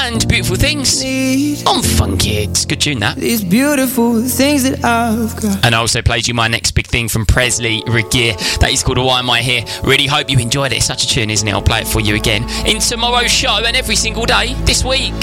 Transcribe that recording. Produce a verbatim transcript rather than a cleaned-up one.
and Beautiful Things on Fun Kids. Good tune, that. These beautiful things that I've got. And I also played you my next big thing from Presley Regeer. That is called Why Am I Here? Really hope you enjoyed it. It's such a tune, isn't it? I'll play it for you again in tomorrow's show and every single day this week.